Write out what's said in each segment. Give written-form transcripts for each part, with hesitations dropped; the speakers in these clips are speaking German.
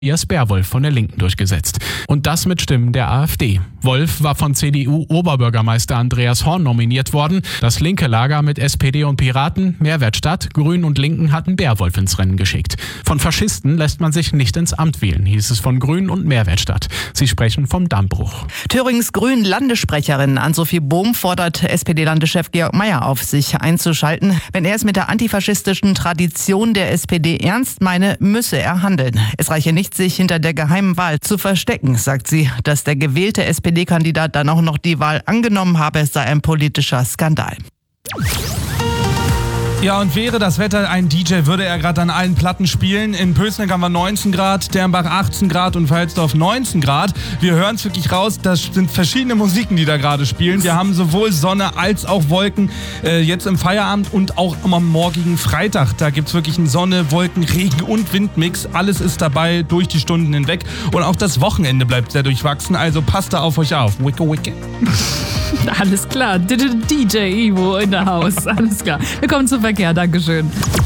Tobias Bärwolf von der Linken durchgesetzt. Und das mit Stimmen der AfD. Wolf war von CDU-Oberbürgermeister Andreas Horn nominiert worden. Das linke Lager mit SPD und Piraten, Mehrwert Stadt, Grünen und Linken hatten Bärwolf ins Rennen geschickt. Von Faschisten lässt man sich nicht ins Amt wählen, hieß es von Grünen und Mehrwert Stadt. Sie sprechen vom Dammbruch. Thürings Grünen-Landessprecherin Ann-Sophie Bohm fordert SPD-Landeschef Georg Mayer auf, sich einzuschalten. Wenn er es mit der antifaschistischen Tradition der SPD ernst meine, müsse er handeln. Es reiche nicht, sich hinter der geheimen Wahl zu verstecken, sagt sie. Dass der gewählte SPD-Kandidat dann auch noch die Wahl angenommen habe, sei ein politischer Skandal. Ja, und wäre das Wetter ein DJ, würde er gerade an allen Platten spielen. In Pößneck haben wir 19 Grad, Dernbach 18 Grad und Pfalzdorf 19 Grad. Wir hören es wirklich raus, das sind verschiedene Musiken, die da gerade spielen. Wir haben sowohl Sonne als auch Wolken jetzt im Feierabend und auch am morgigen Freitag. Da gibt es wirklich einen Sonne-, Wolken-, Regen- und Windmix. Alles ist dabei durch die Stunden hinweg. Und auch das Wochenende bleibt sehr durchwachsen, also passt da auf euch auf. Wicke, wicke. Alles klar, DJ Ivo in der Haus. Alles klar. Wir kommen zum Verkehr, Dankeschön.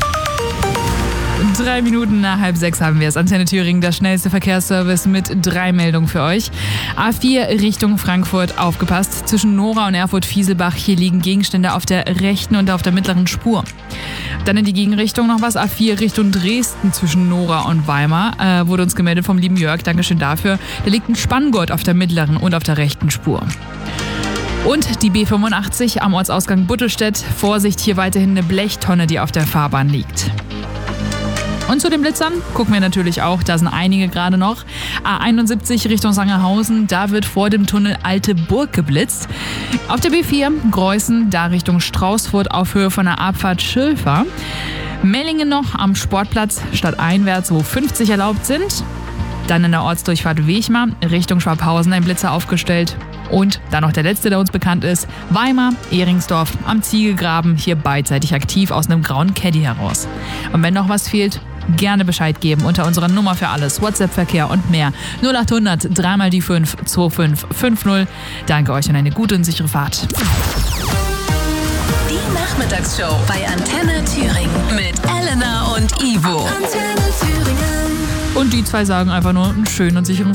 3 Minuten nach 5:30 haben wir es. Antenne Thüringen, der schnellste Verkehrsservice mit 3 Meldungen für euch. A4 Richtung Frankfurt, aufgepasst. Zwischen Nora und Erfurt-Fieselbach, hier liegen Gegenstände auf der rechten und auf der mittleren Spur. Dann in die Gegenrichtung noch was. A4 Richtung Dresden zwischen Nora und Weimar. Wurde uns gemeldet vom lieben Jörg, Dankeschön dafür. Da liegt ein Spanngurt auf der mittleren und auf der rechten Spur. Und die B85 am Ortsausgang Buttelstedt. Vorsicht, hier weiterhin eine Blechtonne, die auf der Fahrbahn liegt. Und zu den Blitzern gucken wir natürlich auch, da sind einige gerade noch. A71 Richtung Sangerhausen, da wird vor dem Tunnel Alte Burg geblitzt. Auf der B4 Greußen, da Richtung Straußfurt auf Höhe von der Abfahrt Schilfer. Mellingen noch am Sportplatz stadteinwärts, wo 50 erlaubt sind. Dann in der Ortsdurchfahrt Wechmar Richtung Schwabhausen ein Blitzer aufgestellt. Und dann noch der letzte, der uns bekannt ist, Weimar, Ehringsdorf am Ziegelgraben, hier beidseitig aktiv aus einem grauen Caddy heraus. Und wenn noch was fehlt, gerne Bescheid geben unter unserer Nummer für alles, WhatsApp-Verkehr und mehr. 0800 3 die 5 2550. Danke euch und eine gute und sichere Fahrt. Die Nachmittagsshow bei Antenne Thüringen mit Elena und Ivo. Und die zwei sagen einfach nur einen schönen und sicheren